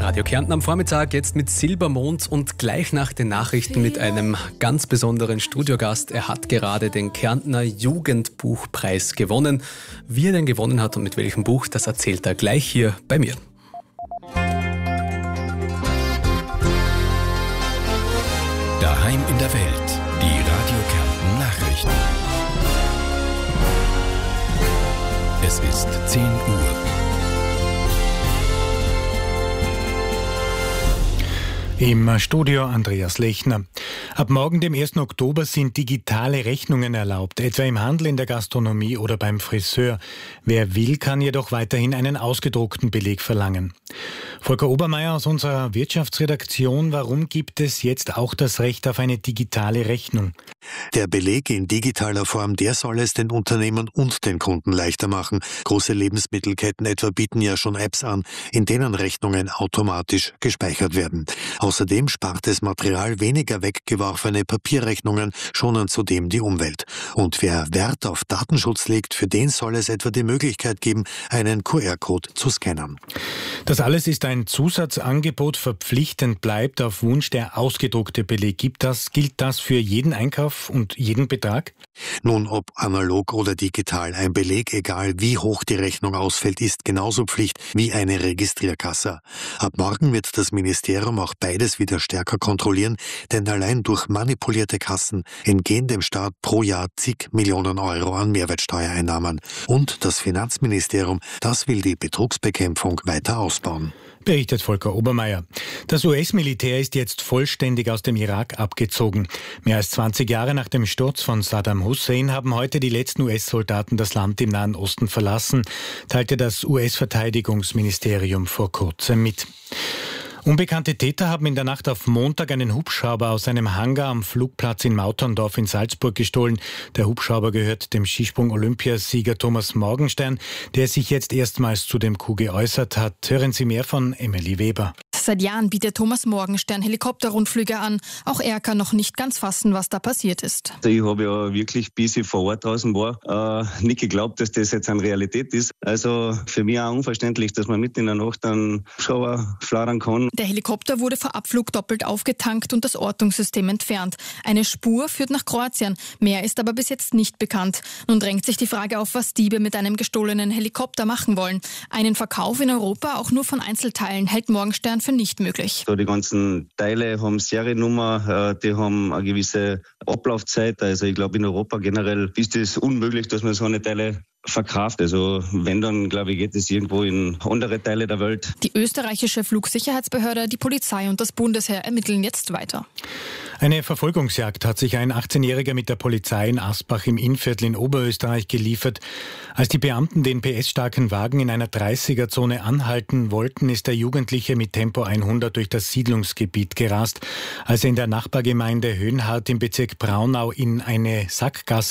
Radio Kärnten am Vormittag, jetzt mit Silbermond und gleich nach den Nachrichten mit einem ganz besonderen Studiogast. Er hat gerade den Kärntner Jugendbuchpreis gewonnen. Wie er denn gewonnen hat und mit welchem Buch, das erzählt er gleich hier bei mir. Daheim in der Welt, die Radio Kärnten Nachrichten. Es ist 10 Uhr. Im Studio Andreas Lechner. Ab morgen, dem 1. Oktober, sind digitale Rechnungen erlaubt, etwa im Handel, in der Gastronomie oder beim Friseur. Wer will, kann jedoch weiterhin einen ausgedruckten Beleg verlangen. Volker Obermeier aus unserer Wirtschaftsredaktion, warum gibt es jetzt auch das Recht auf eine digitale Rechnung? Der Beleg in digitaler Form, der soll es den Unternehmen und den Kunden leichter machen. Große Lebensmittelketten etwa bieten ja schon Apps an, in denen Rechnungen automatisch gespeichert werden. Außerdem spart es Material, weniger weggeworfene Papierrechnungen schonen zudem die Umwelt. Und wer Wert auf Datenschutz legt, für den soll es etwa die Möglichkeit geben, einen QR-Code zu scannen. Das alles ist ein Zusatzangebot, verpflichtend bleibt auf Wunsch der ausgedruckte Beleg. Gilt das für jeden Einkauf und jeden Betrag? Nun, ob analog oder digital, ein Beleg, egal wie hoch die Rechnung ausfällt, ist genauso Pflicht wie eine Registrierkasse. Ab morgen wird das Ministerium auch beides wieder stärker kontrollieren, denn allein durch manipulierte Kassen entgehen dem Staat pro Jahr zig Millionen Euro an Mehrwertsteuereinnahmen. Und das Finanzministerium, das will die Betrugsbekämpfung weiter ausbauen. Berichtet Volker Obermeier. Das US-Militär ist jetzt vollständig aus dem Irak abgezogen. Mehr als 20 Jahre nach dem Sturz von Saddam Hussein haben heute die letzten US-Soldaten das Land im Nahen Osten verlassen, teilte das US-Verteidigungsministerium vor kurzem mit. Unbekannte Täter haben in der Nacht auf Montag einen Hubschrauber aus einem Hangar am Flugplatz in Mauterndorf in Salzburg gestohlen. Der Hubschrauber gehört dem Skisprung-Olympiasieger Thomas Morgenstern, der sich jetzt erstmals zu dem Coup geäußert hat. Hören Sie mehr von Emily Weber. Seit Jahren bietet Thomas Morgenstern Helikopterrundflüge an. Auch er kann noch nicht ganz fassen, was da passiert ist. Ich habe ja wirklich, bis ich vor Ort draußen war, nicht geglaubt, dass das jetzt eine Realität ist. Also für mich auch unverständlich, dass man mitten in der Nacht einen Hubschrauber flattern kann. Der Helikopter wurde vor Abflug doppelt aufgetankt und das Ortungssystem entfernt. Eine Spur führt nach Kroatien. Mehr ist aber bis jetzt nicht bekannt. Nun drängt sich die Frage auf, was Diebe mit einem gestohlenen Helikopter machen wollen. Einen Verkauf in Europa, auch nur von Einzelteilen, hält Morgenstern für nicht möglich. So, die ganzen Teile haben Seriennummer, die haben eine gewisse Ablaufzeit. Also ich glaube, in Europa generell ist es unmöglich, dass man so eine Teile verkauft. Also wenn, dann glaube ich, geht es irgendwo in andere Teile der Welt. Die österreichische Flugsicherheitsbehörde, die Polizei und das Bundesheer ermitteln jetzt weiter. Eine Verfolgungsjagd hat sich ein 18-Jähriger mit der Polizei in Asbach im Innviertel in Oberösterreich geliefert. Als die Beamten den PS-starken Wagen in einer 30er-Zone anhalten wollten, ist der Jugendliche mit Tempo 100 durch das Siedlungsgebiet gerast. Als er in der Nachbargemeinde Höhenhardt im Bezirk Braunau in eine Sackgasse